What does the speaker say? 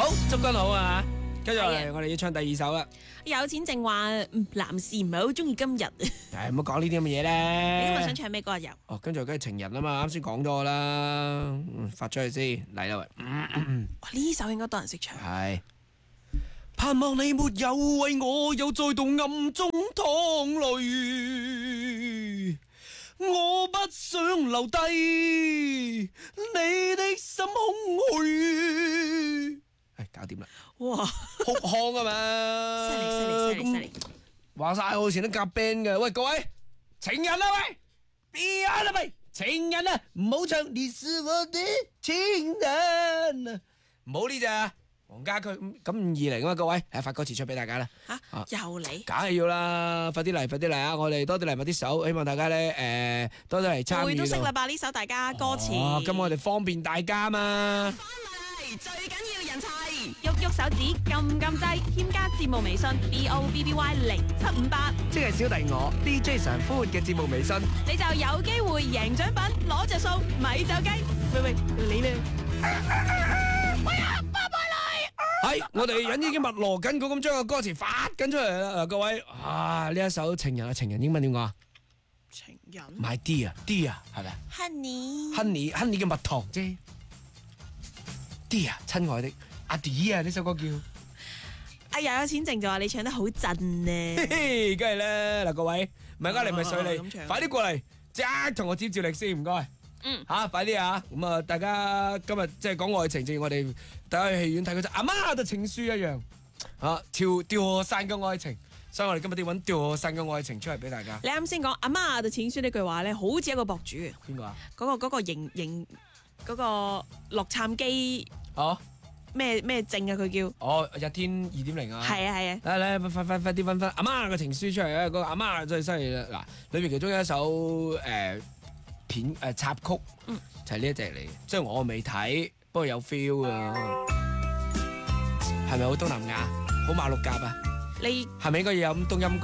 好，祝君好啊！跟住嚟，我哋要唱第二首啦。 有錢剩話男士唔係好中意今日。 唉，唔好講呢啲咁嘅嘢你咧。 今日想唱咩歌啊？又哦，跟住梗係情人啊嘛，啱先講咗啦，發出去先嚟啦喂。 哇，呢首應該多人識唱。 係。盼望你沒有為我又再度暗中淌淚，我不想留低你的心空虛。唉，搞掂啦， 哇， 哭腔啊嘛， 犀利犀利犀利犀利！ 話晒我以前都夾 band 嘅，喂各位情人啊喂，邊啊啦喂，情人啊，唔好唱你是我的情人，唔好呢隻啊。黃家駒咁520啊嘛，各位，發個詞出俾大家啦。 又嚟， 梗係要啦，快啲嚟啊！我哋多啲嚟埋啲手，希望大家咧多啲嚟參與。 會都識啦吧？呢首大家歌詞。 咁我哋方便大家嘛。 翻嚟最緊要人齊， 喐喐手指，撳掣，添加節目微信 BOBBY0758， 即係小弟我 DJ 常歡嘅節目微信， 你就有機會贏獎品，攞着數，咪走雞。喂，你咧？ 係我哋人已經密鑼緊鼓咁將個歌詞發緊出嚟啦，各位呢一首情人英文點講啊？ 情人 My dear 係咪 Honey ？Honey 嘅蜜糖啫。Dear 親愛的阿 Dear 呢首歌叫。 哎呀，有錢剩就話你唱得好震呢。 梗係啦，嗱各位，唔係呃你咪水你， 咁唱快啲過嚟，即刻同我接照力先，唔該。快啲啊！咁啊，大家今日即係講愛情，正如我哋大家去戲院睇嗰隻阿媽嘅情書一樣，掉河散嘅愛情，所以我哋今日要揾掉河散嘅愛情出嚟俾大家。 你啱先講阿媽就錢書呢句話咧，好似一個博主嘅。 邊個啊？ 嗰個嗰個洛杉磯哦咩證啊？佢叫日天2.0啊！ 係啊係啊！ 嚟快啲揾翻阿媽嘅情書出嚟啊！嗰個阿媽真係犀利啦！嗱，裏面其中有一首插曲，就係呢一隻嚟嘅，雖然我未睇，不過有 feel 啊！係咪好東南亞，好馬六甲啊？ 你係咪應該要飲冬陰功？